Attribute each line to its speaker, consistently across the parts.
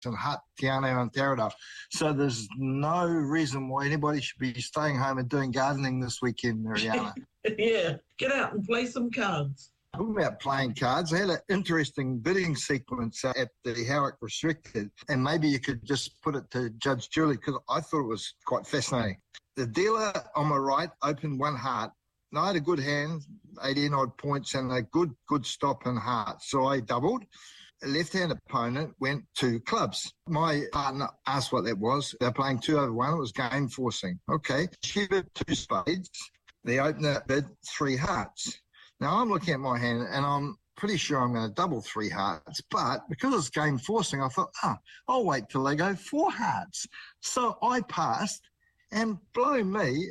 Speaker 1: and Hutt, Tiano and Taradale. So there's no reason why anybody should be staying home and doing gardening this weekend, Mariana.
Speaker 2: Yeah, get out and play some cards.
Speaker 1: Talking about playing cards, I had an interesting bidding sequence at the Howick Restricted, and maybe you could just put it to Judge Julie, because I thought it was quite fascinating. The dealer on my right opened one heart. Now I had a good hand, 18 odd points, and a good stop in heart. So I doubled. A left-hand opponent went to clubs. My partner asked what that was. They're playing 2 over 1. It was game forcing. Okay. She bid 2 spades. The opener bid 3 hearts. Now I'm looking at my hand and I'm pretty sure I'm going to double 3 hearts. But because it's game forcing, I thought, I'll wait till they go 4 hearts. So I passed, and blow me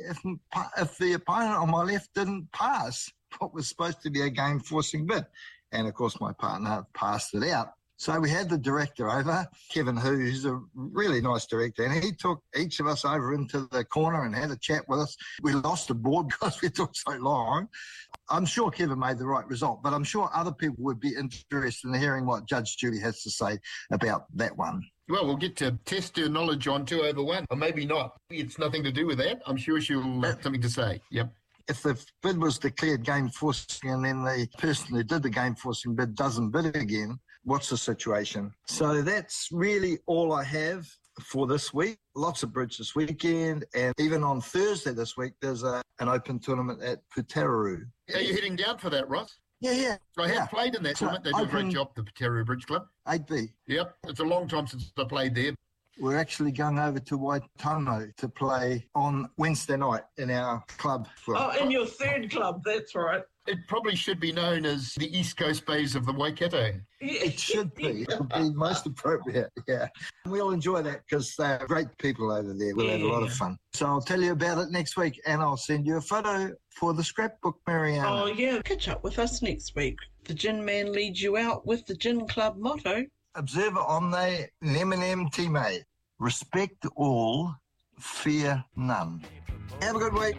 Speaker 1: if the opponent on my left didn't pass what was supposed to be a game forcing bid. And, of course, my partner passed it out. So we had the director over, Kevin Hu, who's a really nice director, and he took each of us over into the corner and had a chat with us. We lost the board because we took so long. I'm sure Kevin made the right result, but I'm sure other people would be interested in hearing what Judge Judy has to say about that one.
Speaker 3: Well, we'll get to test her knowledge on 2 over 1, or maybe not. It's nothing to do with that. I'm sure she'll have something to say. Yep.
Speaker 1: If the bid was declared game forcing and then the person who did the game forcing bid doesn't bid again, what's the situation? So that's really all I have for this week. Lots of bridge this weekend, and even on Thursday this week, there's an open tournament at Putaruru.
Speaker 3: Are you heading down for that, Ross?
Speaker 1: Yeah.
Speaker 3: I have played in that tournament. They do a great job, the Putaruru Bridge Club.
Speaker 1: 8B.
Speaker 3: Yep, it's a long time since I played there.
Speaker 1: We're actually going over to Waitomo to play on Wednesday night in our club.
Speaker 2: In your third club, that's right.
Speaker 3: It probably should be known as the East Coast Bays of the Waikato.
Speaker 1: It should be. It would be most appropriate, yeah. We'll enjoy that because they're great people over there. We'll have a lot of fun. So I'll tell you about it next week, and I'll send you a photo for the scrapbook, Mariana.
Speaker 2: Oh, yeah. Catch up with us next week. The Gin Man leads you out with the Gin Club motto.
Speaker 1: Observe omne neminem time. Respect all, fear none. Have a good week.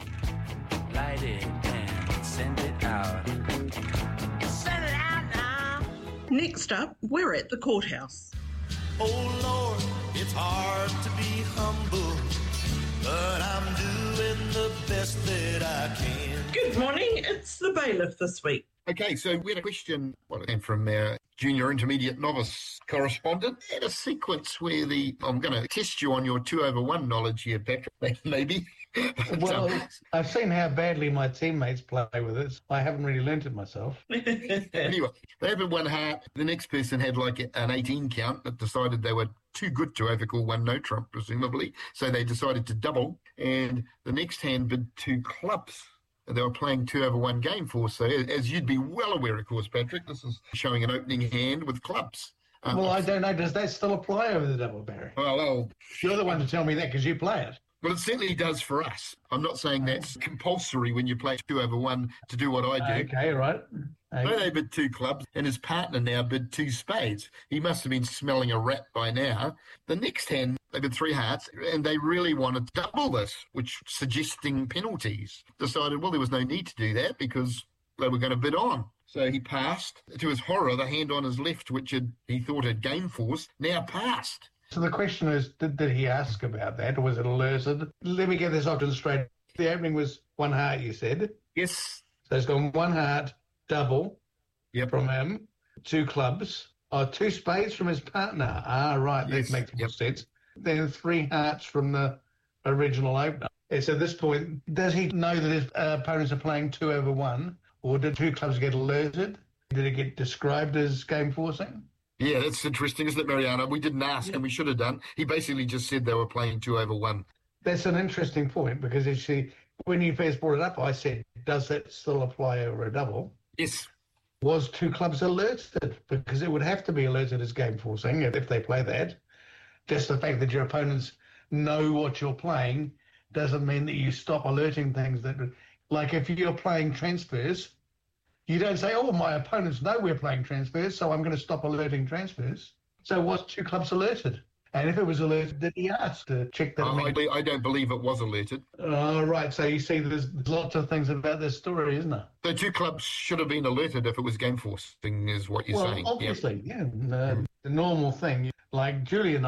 Speaker 4: Light it and send it out. Send it out now.
Speaker 2: Next up, we're at the courthouse.
Speaker 5: Oh Lord, it's hard to be humble, but I'm doing the best that I can.
Speaker 2: Good morning, it's the bailiff this week.
Speaker 3: Okay, so we had a question came from our junior intermediate novice correspondent. Had a sequence where I'm going to test you on your 2 over 1 knowledge here, Patrick, maybe.
Speaker 6: Well, I've seen how badly my teammates play with it. I haven't really learnt it myself.
Speaker 3: Anyway, they opened 1 heart. The next person had like an 18 count, but decided they were too good to overcall 1 no trump, presumably. So they decided to double. And the next hand bid 2 clubs. They were playing 2 over 1 game force. So as you'd be well aware, of course, Patrick, this is showing an opening hand with clubs.
Speaker 6: Well, I don't know. Does that still apply over the double, Barry?
Speaker 3: Well,
Speaker 6: you're the one to tell me that because you play it.
Speaker 3: Well, it certainly does for us. I'm not saying that's compulsory when you play 2 over 1 to do what I do.
Speaker 6: Okay, right. Okay.
Speaker 3: So they bid 2 clubs, and his partner now bid 2 spades. He must have been smelling a rat by now. The next hand, they bid 3 hearts, and they really wanted to double this, which suggesting penalties. Decided, well, there was no need to do that because they were going to bid on. So he passed. To his horror, the hand on his left, which he thought had game force, now passed.
Speaker 6: So the question is, did he ask about that, or was it alerted? Let me get this off to the straight. The opening was 1 heart, you said?
Speaker 3: Yes.
Speaker 6: So it's gone 1 heart, double from him, 2 clubs, 2 spades from his partner. Right, that makes more sense. Then 3 hearts from the original opener. So at this point, does he know that his opponents are playing 2 over 1, or did 2 clubs get alerted? Did it get described as game forcing?
Speaker 3: Yeah, that's interesting, isn't it, Mariana? We didn't ask, and we should have done. He basically just said they were playing 2 over 1.
Speaker 6: That's an interesting point, because when you first brought it up, I said, does that still apply over a double?
Speaker 3: Yes.
Speaker 6: Was 2 clubs alerted? Because it would have to be alerted as game forcing if they play that. Just the fact that your opponents know what you're playing doesn't mean that you stop alerting things that... Like if you're playing transfers... You don't say, my opponents know we're playing transfers, so I'm going to stop alerting transfers. So was 2 clubs alerted? And if it was alerted, did he ask to check that?
Speaker 3: I don't believe it was alerted.
Speaker 6: Right. So you see, there's lots of things about this story, isn't there?
Speaker 3: The 2 clubs should have been alerted if it was game forcing, is what you're saying.
Speaker 6: Well, obviously, yeah. The normal thing, like Julie and